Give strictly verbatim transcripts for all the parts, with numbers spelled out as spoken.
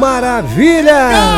Maravilha!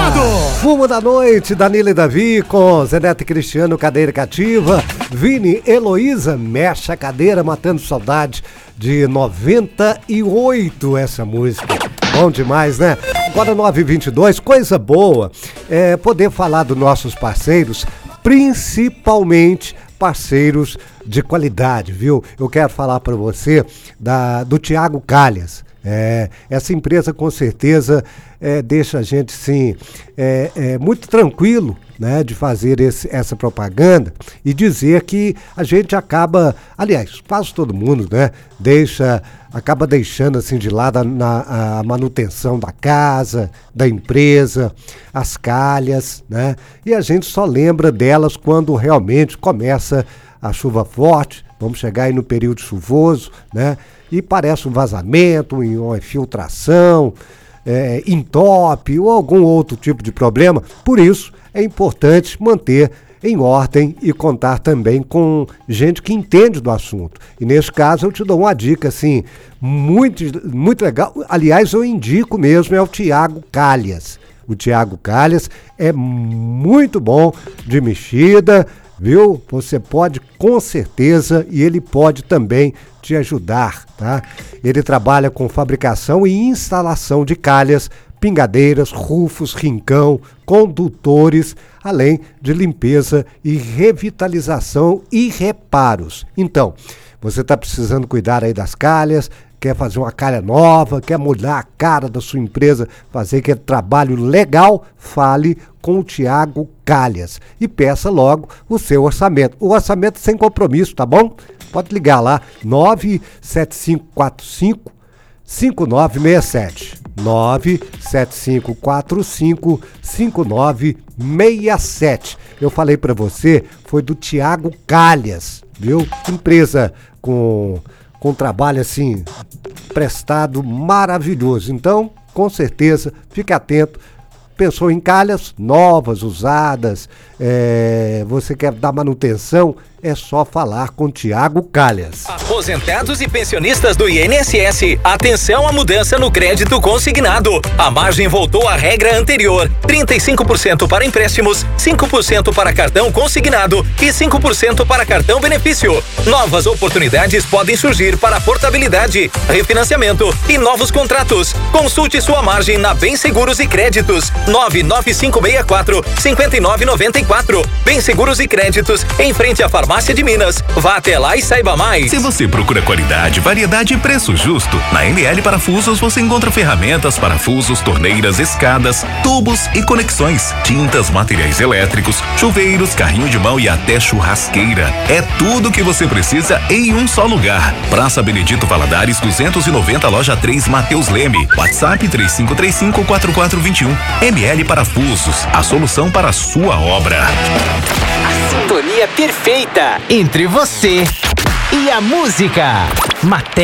Fumo da noite, Danilo e Davi com Zenete e Cristiano, cadeira cativa. Vini, Heloísa, mexe a cadeira, matando saudade de noventa e oito essa música. Bom demais, né? Agora nove e vinte e dois, coisa boa é poder falar dos nossos parceiros, principalmente parceiros de qualidade, viu? Eu quero falar para você da, do Thiago Calhas. É, essa empresa com certeza é, deixa a gente sim, é, é, muito tranquilo, né, de fazer esse, essa propaganda e dizer que a gente acaba, aliás, quase todo mundo, né, deixa, acaba deixando assim de lado a, na, a manutenção da casa, da empresa, as calhas, né, e a gente só lembra delas quando realmente começa a chuva forte. Vamos chegar aí no período chuvoso, né? E parece um vazamento, uma infiltração, é, entope ou algum outro tipo de problema. Por isso, é importante manter em ordem e contar também com gente que entende do assunto. E nesse caso, eu te dou uma dica, assim, muito, muito legal. Aliás, eu indico mesmo, é o Thiago Calhas. O Thiago Calhas é muito bom de mexida, viu? Você pode com certeza, e ele pode também te ajudar, tá? Ele trabalha com fabricação e instalação de calhas, pingadeiras, rufos, rincão, condutores, além de limpeza e revitalização e reparos. Então, você está precisando cuidar aí das calhas, quer fazer uma calha nova, quer mudar a cara da sua empresa, fazer aquele trabalho legal, fale com o Thiago Calhas e peça logo o seu orçamento. O orçamento sem compromisso, tá bom? Pode ligar lá, nove sete cinco quatro cinco cinco nove seis sete. nove sete cinco quatro cinco cinco nove seis sete. Eu falei pra você, foi do Thiago Calhas, viu? Empresa com... com um trabalho assim, prestado maravilhoso. Então, com certeza, fique atento. Pensou em calhas novas, usadas, é, você quer dar manutenção, é só falar com Thiago Calhas. Aposentados e pensionistas do I N S S, atenção à mudança no crédito consignado. A margem voltou à regra anterior, trinta e cinco por cento para empréstimos, cinco por cento para cartão consignado e cinco por cento para cartão benefício. Novas oportunidades podem surgir para portabilidade, refinanciamento e novos contratos. Consulte sua margem na Bem Seguros e Créditos, nove nove cinco seis quatro cinco nove nove quatro. Bem Seguros e Créditos, em frente à farmácia de Minas. Vá até lá e saiba mais. Se você procura qualidade, variedade e preço justo, na M L Parafusos você encontra ferramentas, parafusos, torneiras, escadas, tubos e conexões, tintas, materiais elétricos, chuveiros, carrinho de mão e até churrasqueira. É tudo que você precisa em um só lugar. Praça Benedito Valadares duzentos e noventa, loja três, Mateus Leme. WhatsApp três cinco três cinco quatro quatro dois um. M L Parafusos, a solução para a sua obra. A sintonia perfeita entre você e a música. Matéria